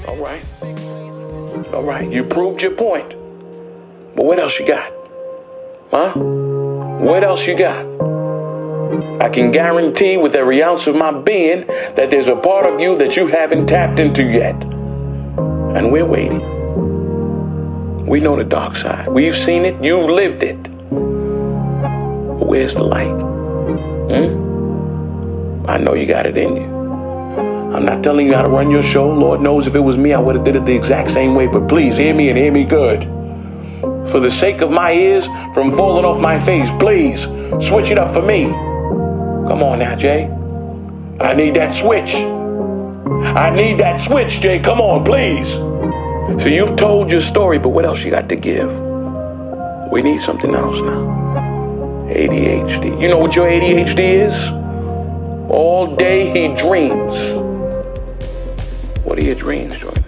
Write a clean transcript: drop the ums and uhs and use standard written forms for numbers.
All right. All right. You proved your point. But what else you got? Huh? What else you got? I can guarantee with every ounce of my being that there's a part of you that you haven't tapped into yet. And we're waiting. We know the dark side. We've seen it. You've lived it. But where's the light? I know you got it in you. I'm not telling you how to run your show. Lord knows if it was me, I would have did it the exact same way. But please hear me and hear me good. For the sake of my ears from falling off my face, please switch it up for me. Come on now, Jay. I need that switch. I need that switch, Jay. Come on, please. So you've told your story, but what else you got to give? We need something else now. ADHD. You know what your ADHD is? All day he dreams. What are your dreams, George?